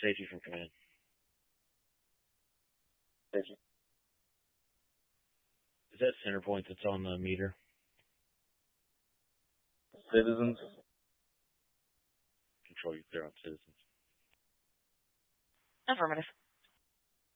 Safety from command. Safety. Is that center point that's on the meter? Citizens. Control, you clear on citizens. Affirmative.